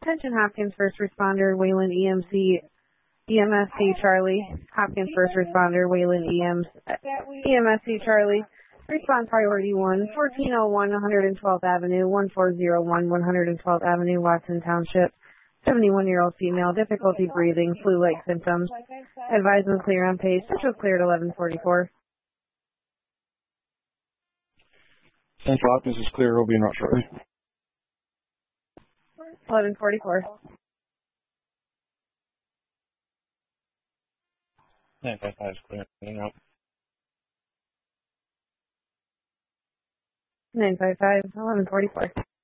Attention Hopkins First Responder, Wayland EMSC Charlie. Hopkins First Responder, Wayland EMSC Charlie. Response priority 1, 1401 112th Avenue, 1401 112th Avenue, Watson Township. 71-year-old female, difficulty breathing, flu-like symptoms. Advisement clear on page. Central cleared 1144. Central Hopkins is clear. We'll be in route shortly. 1144. 955 is clear. 955, 1144.